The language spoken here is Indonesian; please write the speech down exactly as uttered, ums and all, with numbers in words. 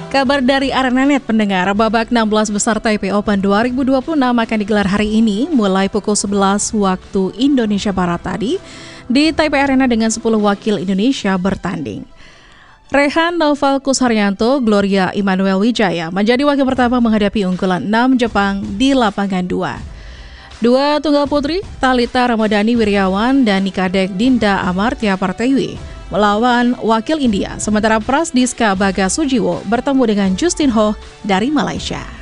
Kabar dari Arenanet pendengar, babak enam belas besar Taipei Open dua ribu dua puluh enam akan digelar hari ini mulai pukul sebelas waktu Indonesia Barat tadi di Taipei Arena dengan sepuluh wakil Indonesia bertanding. Rehan Novalkus Haryanto, Gloria Immanuel Wijaya menjadi wakil pertama menghadapi unggulan enam Jepang di lapangan dua. Dua tunggal putri, Thalita Ramadhani Wiryawan dan Nikadek Dinda Amartya Partewi melawan wakil India, sementara Prasdiska Baga Sujiwo bertemu dengan Justin Ho dari Malaysia.